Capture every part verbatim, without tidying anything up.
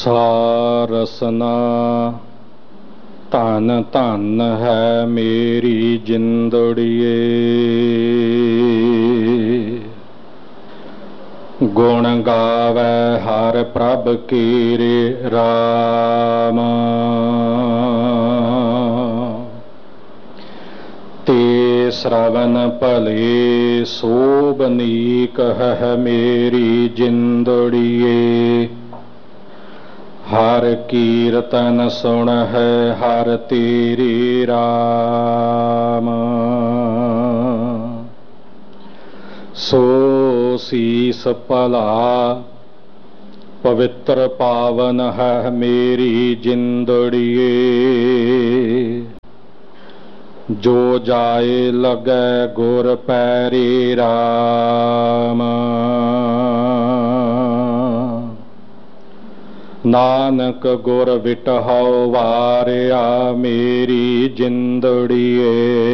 ਸਾਰਸਨਾ ਧਨ ਧਨ ਹੈ ਮੇਰੀ ਜਿੰਦੜੀਏ, ਗੁਣ ਗਾਵੈ ਹਰ ਪ੍ਰਭ ਕੀਰੇ ਰਾਮ। ਤੇ ਸ਼ਰਵਨ ਭਲੇ ਸੋਭਨੀਕ ਹੈ ਮੇਰੀ ਜਿੰਦੜੀਏ, ਹਰ ਕੀਰਤਨ ਸੁਣ ਹੈ ਹਰ ਤੇਰੇ ਰਾਮ। ਸੋ ਸੀਸ ਭਲਾ ਪਵਿੱਤਰ ਪਾਵਨ ਹੈ ਮੇਰੀ ਜਿੰਦੜੀਏ, ਜੋ ਜਾਏ ਲਗੈ ਗੁਰ ਪੈਰੇ ਰਾਮ। ਨਾਨਕ ਗੁਰ ਵਿਟਹੁ ਵਾਰਿਆ ਮੇਰੀ ਜਿੰਦੜੀਏ,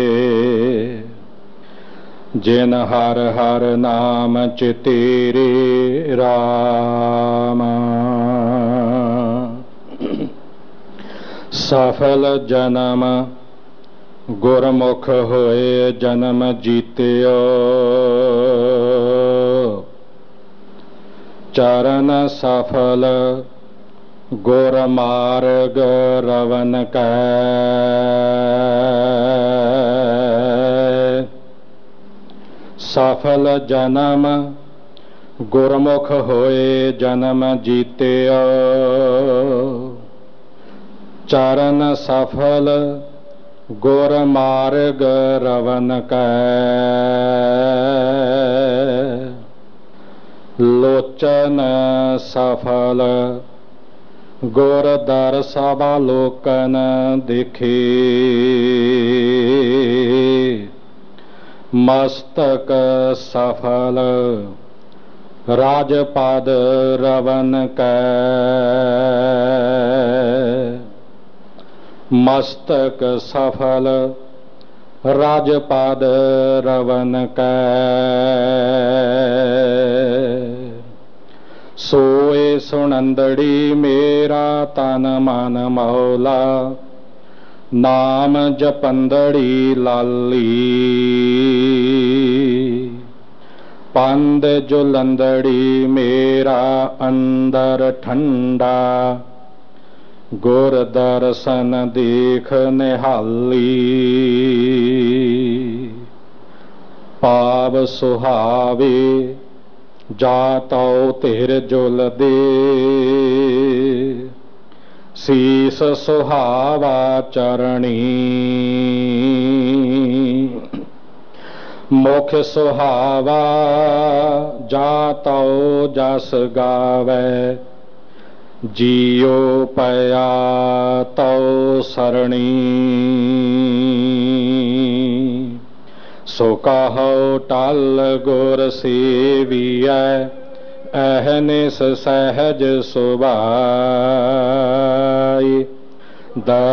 ਜਿਨ ਹਰ ਹਰ ਨਾਮ ਚਿਤੇਰੇ ਰਾਮ। ਸਫਲ ਜਨਮ ਗੁਰਮੁਖ ਹੋਏ ਜਨਮ ਜੀਤਿਓ, ਚਰਨ ਸਫਲ ਗੁਰ ਮਾਰਗ ਰਵਨ ਕੈ। ਸਫਲ ਜਨਮ ਗੁਰਮੁਖ ਹੋਏ ਜਨਮ ਜੀਤਿਓ, ਚਰਨ ਸਫਲ ਗੁਰ ਮਾਰਗ ਰਵਨ ਕੈ। ਲੋਚਨ ਸਫਲ ਗੁਰ ਦਰ ਸਵਾਲੋਕਨ ਦੇਖੇ, ਮਸਤਕ ਸਫਲ ਰਾਜਪਦ ਰਵਨ ਕੈ। ਮਸਤਕ ਸਫਲ ਰਾਜਪਦ ਰਵਨ ਕੈ। ਸੋਏ ਸੁਣੰਦੜੀ ਮੇਰਾ ਤਨ ਮਨ ਮੌਲਾ, ਨਾਮ ਜਪੰਦੜੀ ਲਾਲੀ। ਪੰਦ ਜੁਲੰਦੜੀ ਮੇਰਾ ਅੰਦਰ ਠੰਡਾ, ਗੁਰ ਦਰਸ਼ਨ ਦੇਖ ਨਿਹਾਲੀ। ਪਾਵ ਸੁਹਾਵੇ ਜਾ ਤਉ ਧਿਰ ਜੁਲਦੇ, ਸੀਸ ਸੁਹਾਵਾ ਚਰਣੀ। ਮੁਖ ਸੁਹਾਵਾ ਜਾ ਤਉ ਜਸ ਗਾਵੈ, ਜੀਉ ਪਿਆ ਤਉ ਸਰਣੀ। ਸੋ ਕਹੋ ਟਲ ਗੁਰ ਸੇਵੀਐ, ਅਹਨਿਸ ਸਹਿਜ ਸੁਭਾਈ।